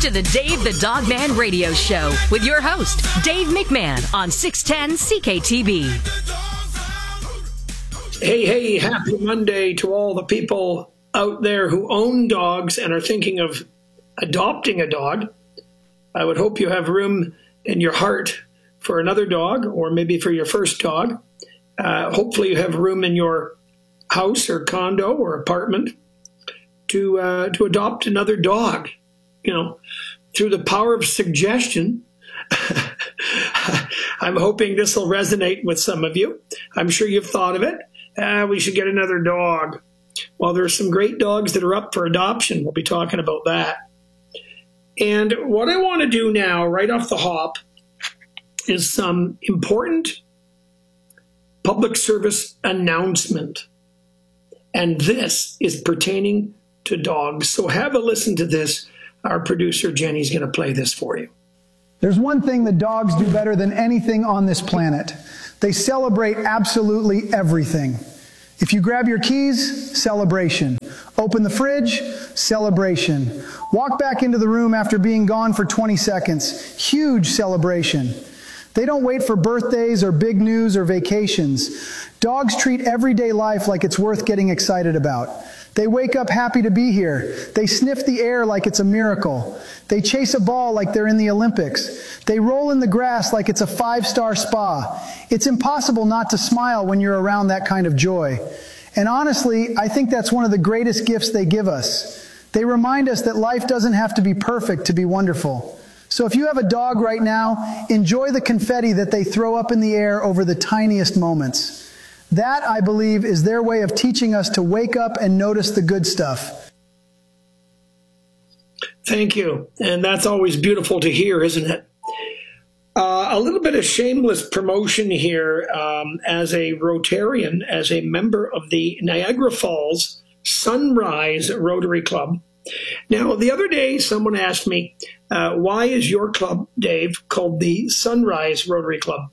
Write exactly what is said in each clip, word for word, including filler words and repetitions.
to the Dave the Dog Man Radio Show with your host, Dave McMahon, on six ten C K T B. Hey, hey, happy Monday to all the people out there who own dogs and are thinking of adopting a dog. I would hope you have room in your heart for another dog, or maybe for your first dog. Uh, hopefully you have room in your house or condo or apartment to uh, to adopt another dog. You know, through the power of suggestion, I'm hoping this will resonate with some of you. I'm sure you've thought of it. Uh, we should get another dog. Well, there are some great dogs that are up for adoption. We'll be talking about that. And what I want to do now, right off the hop, is some important public service announcement. And this is pertaining to dogs. So have a listen to this. Our producer, Jenny's going to play this for you. There's one thing that dogs do better than anything on this planet. They celebrate absolutely everything. If you grab your keys, celebration. Open the fridge, celebration. Walk back into the room after being gone for twenty seconds, huge celebration. They don't wait for birthdays or big news or vacations. Dogs treat everyday life like it's worth getting excited about. They wake up happy to be here. They sniff the air like it's a miracle. They chase a ball like they're in the Olympics. They roll in the grass like it's a five-star spa. It's impossible not to smile when you're around that kind of joy. And honestly, I think that's one of the greatest gifts they give us. They remind us that life doesn't have to be perfect to be wonderful. So if you have a dog right now, enjoy the confetti that they throw up in the air over the tiniest moments. That, I believe, is their way of teaching us to wake up and notice the good stuff. Thank you. And that's always beautiful to hear, isn't it? Uh, a little bit of shameless promotion here. Um, as a Rotarian, as a member of the Niagara Falls Sunrise Rotary Club. Now, the other day, someone asked me, uh, why is your club, Dave, called the Sunrise Rotary Club?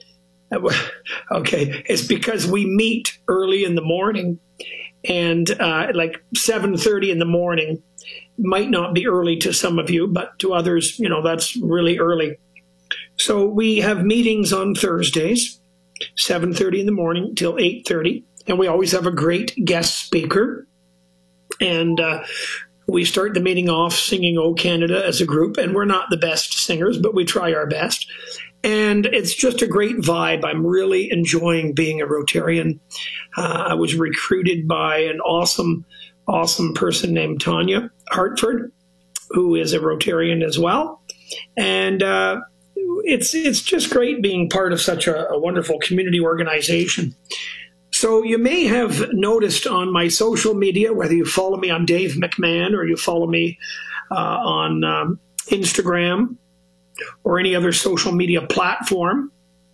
Okay, it's because we meet early in the morning, and uh, like seven thirty in the morning might not be early to some of you, but to others, you know, that's really early. So we have meetings on Thursdays, seven thirty in the morning till eight thirty, and we always have a great guest speaker. And uh, we start the meeting off singing "O Canada" as a group, and we're not the best singers, but we try our best. And it's just a great vibe. I'm really enjoying being a Rotarian. Uh, I was recruited by an awesome, awesome person named Tanya Hartford, who is a Rotarian as well. And uh, it's it's just great being part of such a, a wonderful community organization. So you may have noticed on my social media, whether you follow me on Dave McMahon or you follow me uh, on um, Instagram, or any other social media platform,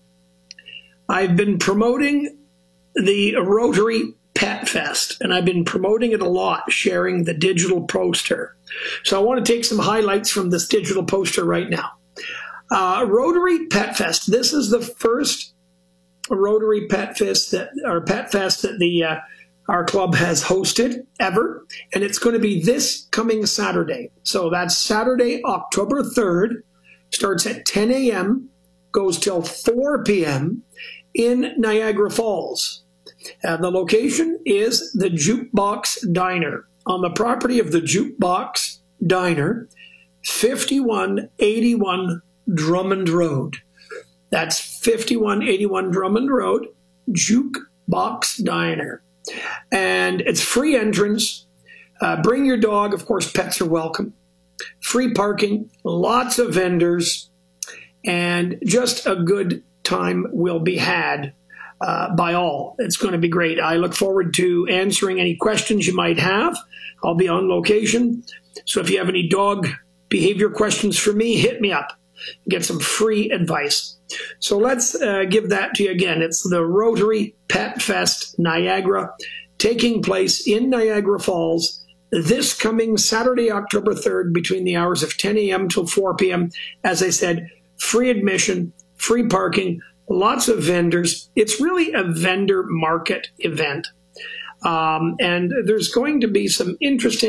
I've been promoting the Rotary Pet Fest, and I've been promoting it a lot, sharing the digital poster. So I want to take some highlights from this digital poster right now. Uh, Rotary Pet Fest. This is the first Rotary Pet Fest that, or Pet Fest that the uh, our club has hosted ever, and it's going to be this coming Saturday. So that's Saturday, October third. Starts at ten a m, goes till four p m in Niagara Falls. And the location is the Jukebox Diner on the property of the Jukebox Diner, fifty-one eighty-one Drummond Road. That's fifty-one eighty-one Drummond Road, Jukebox Diner. And it's free entrance. Uh, bring your dog. Of course, pets are welcome. Free parking, lots of vendors, and just a good time will be had uh, by all. It's going to be great. I look forward to answering any questions you might have. I'll be on location. So if you have any dog behavior questions for me, hit me up. Get some free advice. So let's uh, give that to you again. It's the Rotary Pet Fest Niagara, taking place in Niagara Falls this coming Saturday, October third, between the hours of ten a m till four p m As I said, free admission, free parking, lots of vendors. It's really a vendor market event. Um, and there's going to be some interesting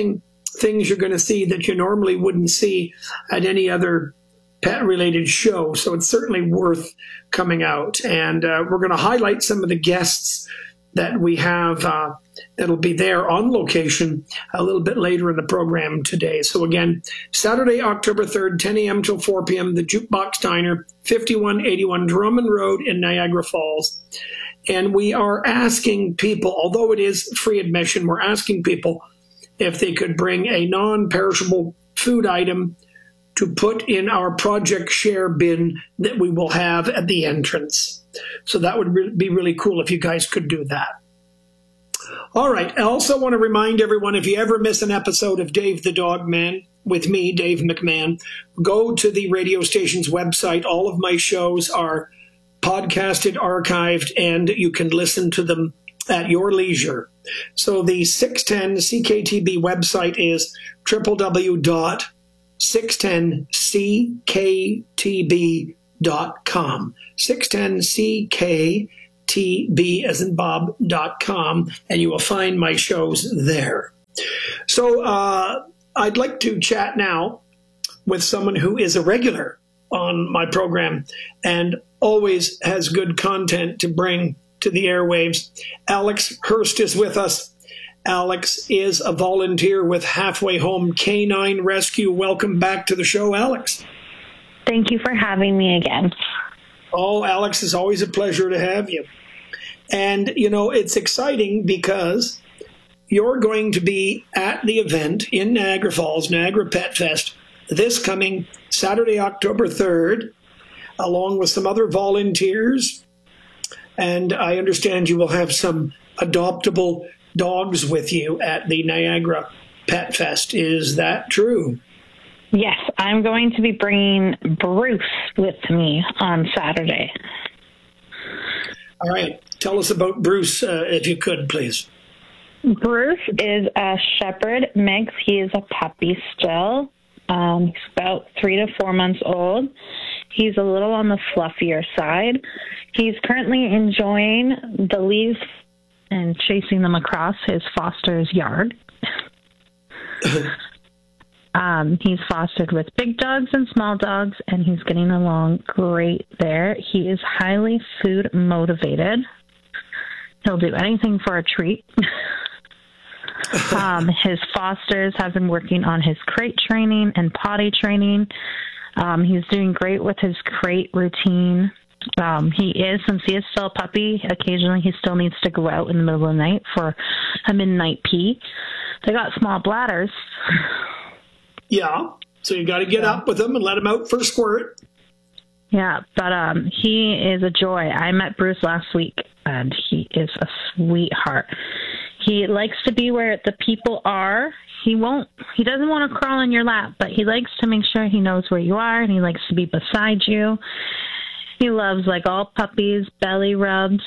things you're going to see that you normally wouldn't see at any other pet-related show. So it's certainly worth coming out. And uh, we're going to highlight some of the guests that we have uh, that'll be there on location a little bit later in the program today. So again, Saturday, October third, ten a.m. till four p.m., the Jukebox Diner, fifty-one eighty-one Drummond Road in Niagara Falls. And we are asking people, although it is free admission, we're asking people if they could bring a non-perishable food item to put in our Project Share bin that we will have at the entrance. So that would re- be really cool if you guys could do that. All right. I also want to remind everyone, if you ever miss an episode of Dave the Dog Man with me, Dave McMahon, go to the radio station's website. All of my shows are podcasted, archived, and you can listen to them at your leisure. So the six ten C K T B website is w w w dot six ten c k t b dot com. six ten c k t b as in Bob dot com, and you will find my shows there. So uh, I'd like to chat now with someone who is a regular on my program and always has good content to bring to the airwaves. Alex Hurst is with us. Alex is a volunteer with Halfway Home Canine Rescue. Welcome back to the show, Alex. Thank you for having me again. Oh, Alex, it's always a pleasure to have you. And, you know, it's exciting because you're going to be at the event in Niagara Falls, Niagara Pet Fest, this coming Saturday, October third, along with some other volunteers. And I understand you will have some adoptable dogs with you at the Niagara Pet Fest. Is that true? Yes, I'm going to be bringing Bruce with me on Saturday. All right. Tell us about Bruce, uh, if you could, please. Bruce is a Shepherd mix. He is a puppy still. Um, he's about three to four months old. He's a little on the fluffier side. He's currently enjoying the leaves and chasing them across his foster's yard. um, he's fostered with big dogs and small dogs, and he's getting along great there. He is highly food motivated. He'll do anything for a treat. um, his fosters have been working on his crate training and potty training. Um, he's doing great with his crate routine. Um, he is, since he is still a puppy, occasionally he still needs to go out in the middle of the night for a midnight pee. They got small bladders. Yeah, so you got to get yeah. up with them and let him out for a squirt. Yeah, but um, he is a joy. I met Bruce last week, and he is a sweetheart. He likes to be where the people are. He won't, he doesn't want to crawl in your lap, but he likes to make sure he knows where you are, and he likes to be beside you. He loves, like all puppies, belly rubs.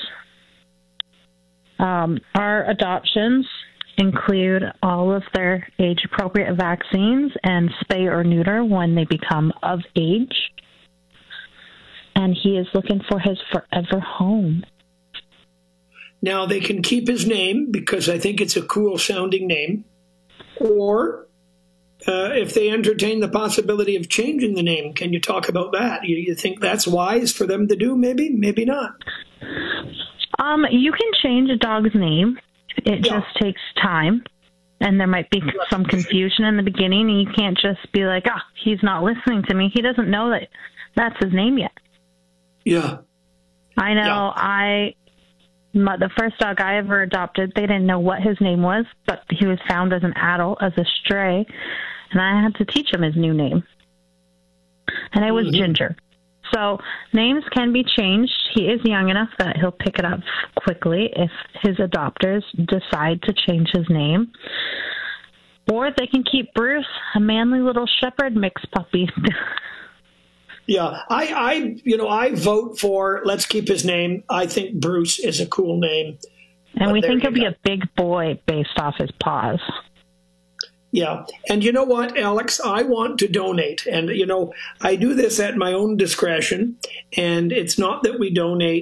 Um, our adoptions include all of their age-appropriate vaccines and spay or neuter when they become of age. And he is looking for his forever home. Now, they can keep his name because I think it's a cool-sounding name. Or uh, if they entertain the possibility of changing the name, can you talk about that? You, you think that's wise for them to do? Maybe, maybe not. Um, you can change a dog's name. It yeah. just takes time. And there might be some confusion in the beginning. And you can't just be like, oh, he's not listening to me. He doesn't know that that's his name yet. Yeah. I know. Yeah. I... My, the first dog I ever adopted, they didn't know what his name was, but he was found as an adult, as a stray, and I had to teach him his new name. And it was mm-hmm. Ginger. So names can be changed. He is young enough that he'll pick it up quickly if his adopters decide to change his name. Or they can keep Bruce, a manly little shepherd mix puppy. Yeah, I, I, you know, I vote for let's keep his name. I think Bruce is a cool name. And but we think he'll go. be a big boy based off his paws. Yeah. And you know what, Alex, I want to donate. And, you know, I do this at my own discretion. And it's not that we donate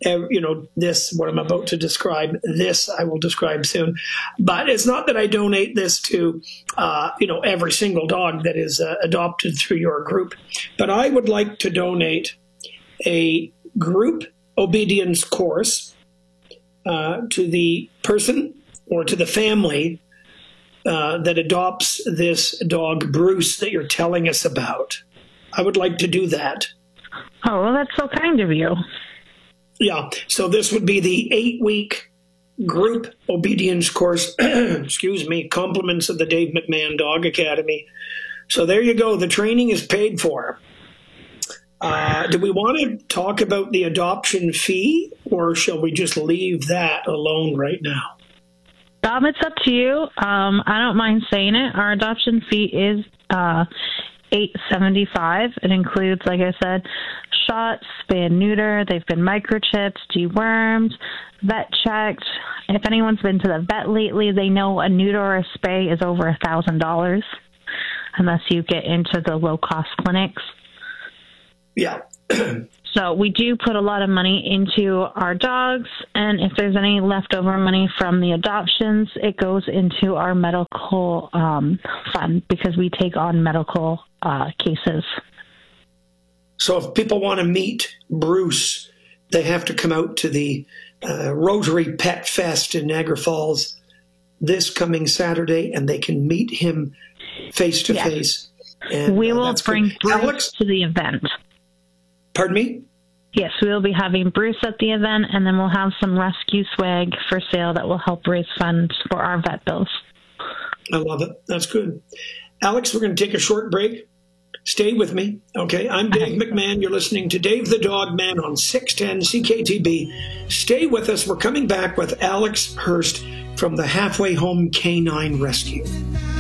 you know, this, what I'm about to describe, this I will describe soon. But it's not that I donate this to, uh, you know, every single dog that is uh, adopted through your group. But I would like to donate a group obedience course uh, to the person or to the family uh, that adopts this dog, Bruce, that you're telling us about. I would like to do that. Oh, well, that's so kind of you. Yeah, so this would be the eight-week group obedience course, excuse me, compliments of the Dave McMahon Dog Academy. So there you go. The training is paid for. Uh, do we want to talk about the adoption fee, or shall we just leave that alone right now? Um, it's up to you. Um, I don't mind saying it. Our adoption fee is uh, eight seventy-five. It includes, like I said, shots, spay and neuter. They've been microchipped, dewormed, vet checked. If anyone's been to the vet lately, they know a neuter or a spay is over a thousand dollars, unless you get into the low-cost clinics. Yeah. So we do put a lot of money into our dogs, and if there's any leftover money from the adoptions, it goes into our medical um, fund, because we take on medical uh, cases. So if people want to meet Bruce, they have to come out to the uh, Rotary Pet Fest in Niagara Falls this coming Saturday, and they can meet him face to face. We will bring good. Bruce Alex? to the event. Pardon me? Yes, we will be having Bruce at the event, and then we'll have some rescue swag for sale that will help raise funds for our vet bills. I love it. That's good. Alex, we're going to take a short break. Stay with me. Okay, I'm Dave McMahon. You're listening to Dave the Dog Man on six ten C K T B. Stay with us. We're coming back with Alex Hurst from the Halfway Home Canine Rescue.